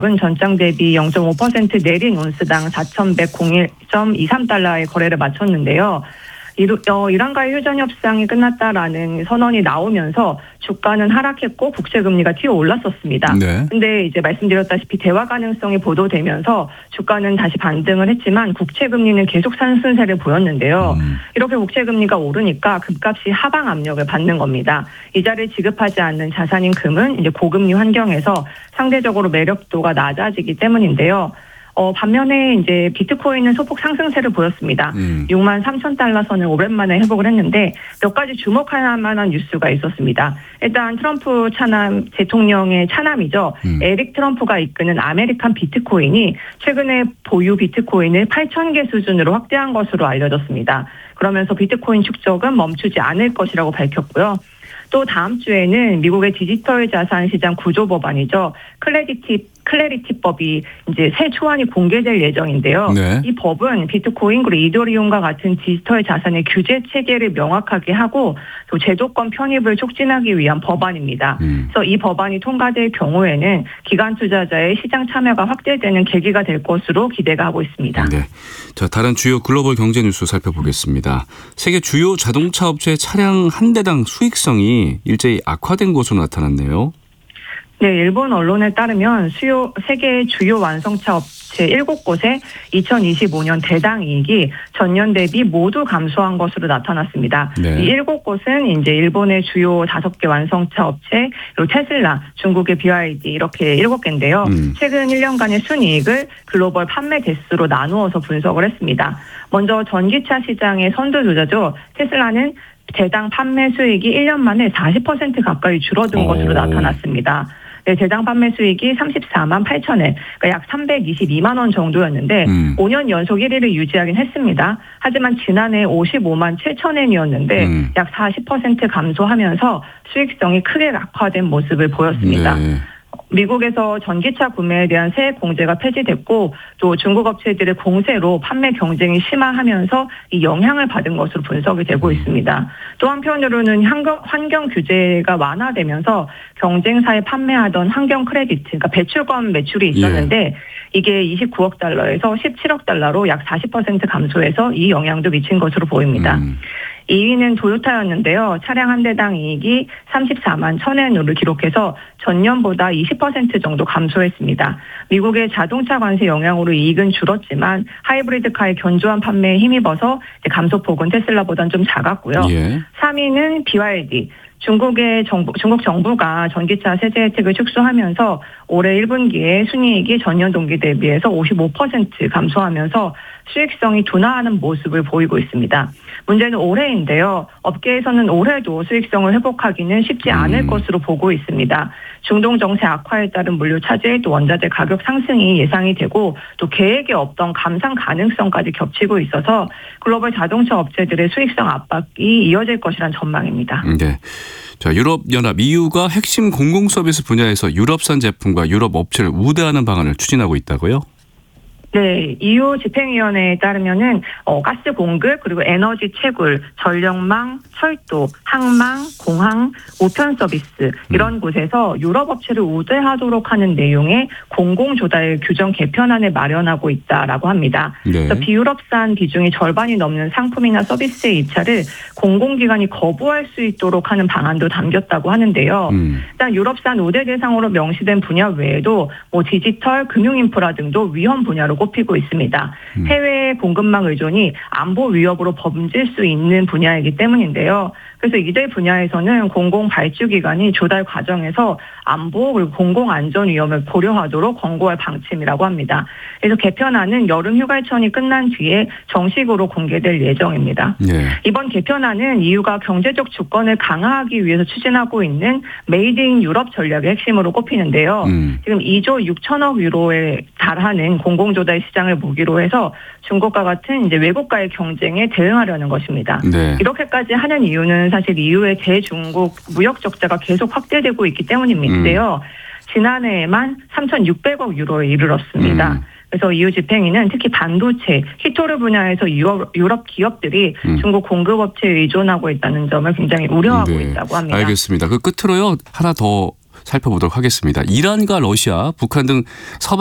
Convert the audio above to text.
은 전장 대비 0.5% 내린 온스당 4,101.23달러의 거래를 마쳤는데요. 이란과의 휴전 협상이 끝났다라는 선언이 나오면서 주가는 하락했고 국채금리가 튀어 올랐었습니다. 근데 이제 말씀드렸다시피 대화 가능성이 보도되면서 주가는 다시 반등을 했지만 국채금리는 계속 상승세를 보였는데요. 이렇게 국채금리가 오르니까 금값이 하방 압력을 받는 겁니다. 이자를 지급하지 않는 자산인 금은 이제 고금리 환경에서 상대적으로 매력도가 낮아지기 때문인데요. 반면에 이제 비트코인은 소폭 상승세를 보였습니다. 63,000달러 선을 오랜만에 회복을 했는데 몇 가지 주목할 만한 뉴스가 있었습니다. 일단 트럼프 대통령의 차남이죠. 에릭 트럼프가 이끄는 아메리칸 비트코인이 최근에 보유 비트코인을 8,000개 수준으로 확대한 것으로 알려졌습니다. 그러면서 비트코인 축적은 멈추지 않을 것이라고 밝혔고요. 또 다음 주에는 미국의 디지털 자산 시장 구조 법안이죠. 클래리티법이 이제 새 초안이 공개될 예정인데요. 이 법은 비트코인 그리고 이더리움과 같은 디지털 자산의 규제 체계를 명확하게 하고 또 제도권 편입을 촉진하기 위한 법안입니다. 그래서 이 법안이 통과될 경우에는 기관 투자자의 시장 참여가 확대되는 계기가 될 것으로 기대가 하고 있습니다. 네. 자, 다른 주요 글로벌 경제 뉴스 살펴보겠습니다. 세계 주요 자동차 업체의 차량 한 대당 수익성이 일제히 악화된 것으로 나타났네요. 네, 일본 언론에 따르면 세계 주요 완성차 업체 7곳의 2025년 대당 이익이 전년 대비 모두 감소한 것으로 나타났습니다. 이 7곳은 이제 일본의 주요 5개 완성차 업체, 그리고 테슬라, 중국의 BYD 이렇게 7개인데요. 최근 1년간의 순이익을 글로벌 판매 대수로 나누어서 분석을 했습니다. 먼저 전기차 시장의 선두주자죠. 테슬라는 대당 판매 수익이 1년 만에 40% 가까이 줄어든 것으로 나타났습니다. 네, 대당 판매 수익이 34만 8천엔, 그러니까 약 322만 원 정도였는데 5년 연속 1위를 유지하긴 했습니다. 하지만 지난해 55만 7천엔이었는데 약 40% 감소하면서 수익성이 크게 악화된 모습을 보였습니다. 미국에서 전기차 구매에 대한 세액 공제가 폐지됐고 또 중국 업체들의 공세로 판매 경쟁이 심화하면서 이 영향을 받은 것으로 분석이 되고 있습니다. 또 한편으로는 환경 규제가 완화되면서 경쟁사에 판매하던 환경 크레디트, 그러니까 배출권 매출이 있었는데 이게 29억 달러에서 17억 달러로 약 40% 감소해서 이 영향도 미친 것으로 보입니다. 2위는 도요타였는데요. 차량 한 대당 이익이 34만 1,000엔으로 기록해서 전년보다 20% 정도 감소했습니다. 미국의 자동차 관세 영향으로 이익은 줄었지만 하이브리드카의 견조한 판매에 힘입어서 감소폭은 테슬라보다는 좀 작았고요. 3위는 BYD. 중국 정부가 전기차 세제 혜택을 축소하면서 올해 1분기에 순이익이 전년 동기 대비해서 55% 감소하면서 수익성이 둔화하는 모습을 보이고 있습니다. 문제는 올해인데요. 업계에서는 올해도 수익성을 회복하기는 쉽지 않을 것으로 보고 있습니다. 중동 정세 악화에 따른 물류 차질, 또 원자재 가격 상승이 예상이 되고 또 계획에 없던 감산 가능성까지 겹치고 있어서 글로벌 자동차 업체들의 수익성 압박이 이어질 것이란 전망입니다. 네. 자, 유럽연합 EU가 핵심 공공 서비스 분야에서 유럽산 제품과 유럽 업체를 우대하는 방안을 추진하고 있다고요? 네, EU 집행위원회에 따르면은 가스 공급 그리고 에너지 채굴, 전력망, 철도, 항망, 공항, 우편 서비스 이런 곳에서 유럽 업체를 우대하도록 하는 내용의 공공 조달 규정 개편안을 마련하고 있다라고 합니다. 그래서 비유럽산 비중이 절반이 넘는 상품이나 서비스의 입찰을 공공기관이 거부할 수 있도록 하는 방안도 담겼다고 하는데요. 일단 유럽산 우대 대상으로 명시된 분야 외에도 뭐 디지털, 금융인프라 등도 위험 분야로 꼽히고 있습니다. 해외 공급망 의존이 안보 위협으로 번질 수 있는 분야이기 때문인데요. 그래서 이들 분야에서는 공공 발주기관이 조달 과정에서 안보 그리고 공공 안전 위험을 고려하도록 권고할 방침이라고 합니다. 그래서 개편안은 여름 휴가철이 끝난 뒤에 정식으로 공개될 예정입니다. 이번 개편안은 EU가 경제적 주권을 강화하기 위해서 추진하고 있는 메이드 인 유럽 전략의 핵심으로 꼽히는데요. 지금 2조 6천억 유로에 달하는 공공조달 시장을 무기로 해서 중국과 같은 이제 외국과의 경쟁에 대응하려는 것입니다. 이렇게까지 하는 이유는 사실 EU의 대중국 무역 적자가 계속 확대되고 있기 때문인데요. 지난해에만 3,600억 유로에 이르렀습니다. 그래서 EU 집행위는 특히 반도체, 히토르 분야에서 유럽 기업들이 중국 공급업체에 의존하고 있다는 점을 굉장히 우려하고 있다고 합니다. 알겠습니다. 그 끝으로요. 하나 더 살펴보도록 하겠습니다. 이란과 러시아, 북한 등 서방